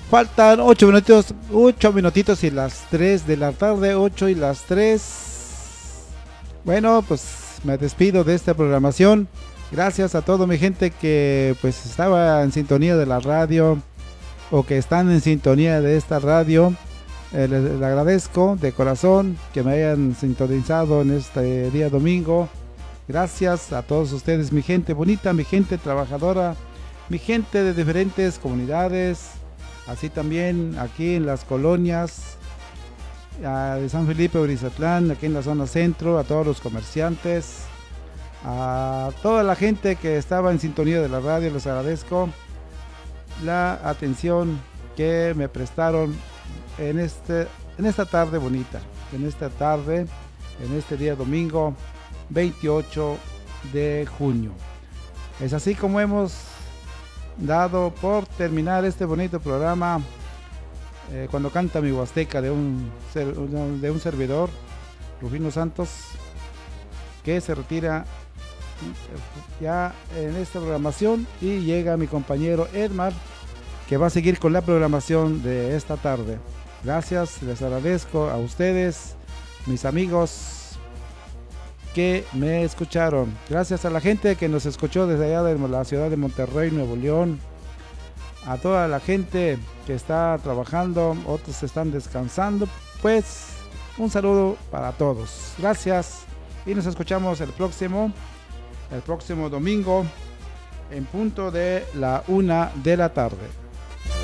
Faltan 8 minutitos y las 3 de la tarde, 8 y las 3. Bueno, pues me despido de esta programación. Gracias a toda mi gente que pues estaba en sintonía de la radio o que están en sintonía de esta radio. Les agradezco de corazón que me hayan sintonizado en este día domingo. Gracias a todos ustedes, mi gente bonita, mi gente trabajadora, mi gente de diferentes comunidades, así también aquí en las colonias de San Felipe, Brizatlán, aquí en la zona centro, a todos los comerciantes, a toda la gente que estaba en sintonía de la radio. Les agradezco la atención que me prestaron en esta tarde bonita, en este día domingo 28 de junio. Es así como hemos dado por terminar este bonito programa cuando canta mi Huasteca de un servidor, Rufino Santos, que se retira ya en esta programación, y llega mi compañero Edmar, que va a seguir con la programación de esta tarde. Gracias, les agradezco a ustedes, mis amigos que me escucharon. Gracias a la gente que nos escuchó desde allá de la ciudad de Monterrey, Nuevo León. A toda la gente que está trabajando, otros están descansando. Pues un saludo para todos. Gracias y nos escuchamos el próximo domingo en punto de la 1 de la tarde.